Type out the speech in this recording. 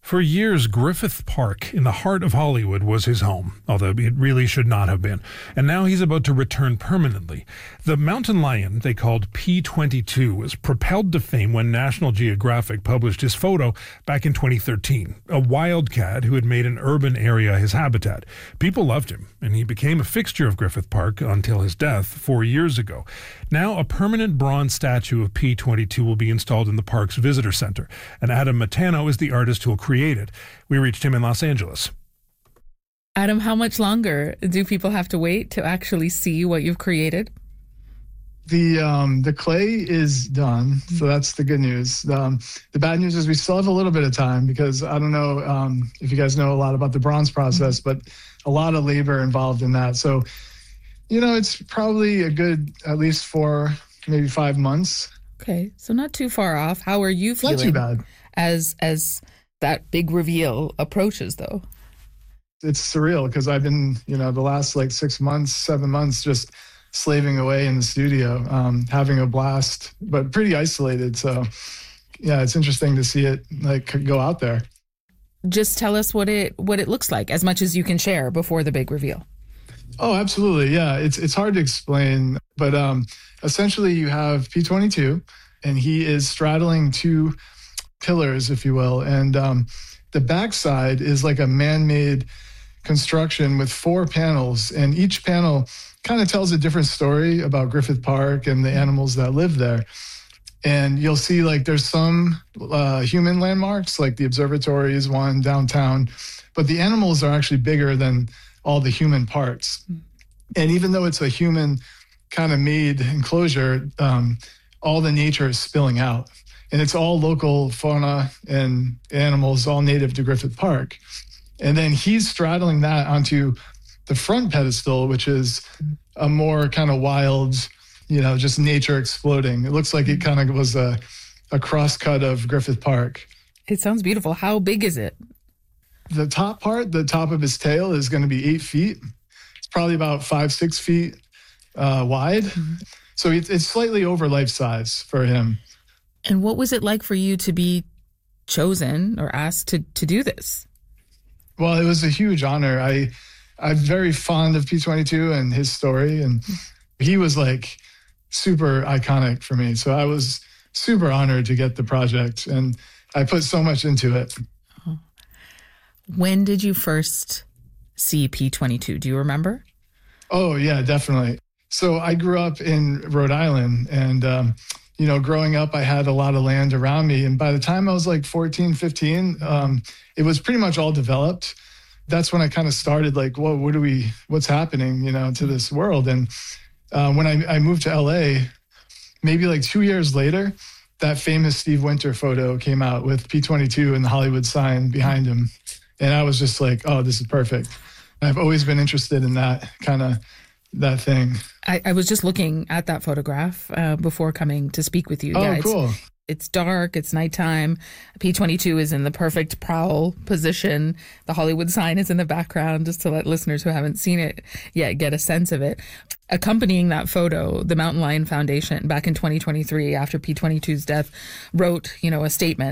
For years, Griffith Park in the heart of Hollywood was his home, although it really should not have been. And now he's about to return permanently. The mountain lion they called P-22 was propelled to fame when National Geographic published his photo back in 2013, a wildcat who had made an urban area his habitat. People loved him, and he became a fixture of Griffith Park until his death 4 years ago. Now, a permanent bronze statue of P-22 will be installed in the park's visitor center, and Adam Matano is the artist who will create it. We reached him in Los Angeles. Adam, how much longer do people have to wait to actually see what you've created? The clay is done, so that's the good news. The bad news is we still have a little bit of time because I don't know if you guys know a lot about the bronze process, but a lot of labor involved in that. So, it's probably a good at least 4, maybe 5 months. Okay, so not too far off. How are you feeling? Not too bad. As that big reveal approaches, though? It's surreal because I've been, the last 6 months, 7 months, just slaving away in the studio, having a blast, but pretty isolated. So, yeah, it's interesting to see it go out there. Just tell us what it looks like, as much as you can share before the big reveal. Oh, absolutely. Yeah, it's hard to explain, but essentially you have P-22, and he is straddling 2 pillars, if you will, and the backside is like a man-made construction with 4 panels, and each panel kind of tells a different story about Griffith Park and the animals that live there. And you'll see there's some human landmarks, like the observatory is one downtown, but the animals are actually bigger than all the human parts. And even though it's a human kind of made enclosure, all the nature is spilling out. And it's all local fauna and animals, all native to Griffith Park. And then he's straddling that onto the front pedestal, which is a more kind of wild, just nature exploding. It looks like it kind of was a cross-cut of Griffith Park. It sounds beautiful. How big is it? The top part, the top of his tail, is going to be 8 feet. It's probably about 5-6 feet wide. Mm-hmm. So it's slightly over life size for him. And what was it like for you to be chosen or asked to do this? Well, it was a huge honor. I'm very fond of P-22 and his story, and he was super iconic for me. So I was super honored to get the project, and I put so much into it. When did you first see P-22? Do you remember? Oh, yeah, definitely. So I grew up in Rhode Island, and growing up, I had a lot of land around me. And by the time I was 14, 15, it was pretty much all developed. That's when I kind of started what's happening, to this world. And when I moved to LA, maybe 2 years later, that famous Steve Winter photo came out with P-22 and the Hollywood sign behind him. And I was just oh, this is perfect. I've always been interested in that that thing. I was just looking at that photograph before coming to speak with you. Oh, yeah, cool. It's dark. It's nighttime. P-22 is in the perfect prowl position. The Hollywood sign is in the background, just to let listeners who haven't seen it yet get a sense of it. Accompanying that photo, the Mountain Lion Foundation, back in 2023, after P-22's death, wrote, a statement